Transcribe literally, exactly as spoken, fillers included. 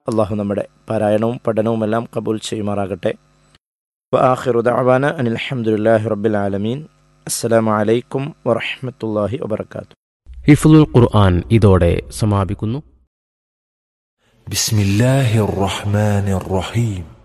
അള്ളാഹു നമ്മുടെ പാരായണവും പഠനവുമെല്ലാം കബൂൽ ചെയ്യുമാറാകട്ടെ. വആഖിറു ദഅവാന അനിൽ ഹംദുലില്ലാഹി റബ്ബിൽ ആലമീൻ. അസ്സലാമു അലൈക്കും വറഹ്മത്തുള്ളാഹി വബറകാതുഹു. ഹിഫ്ളുൽ ഖുർആൻ ഇതോടെ സമാപിക്കുന്നു. ബിസ്മില്ലാഹിർ റഹ്മാനിർ റഹീം.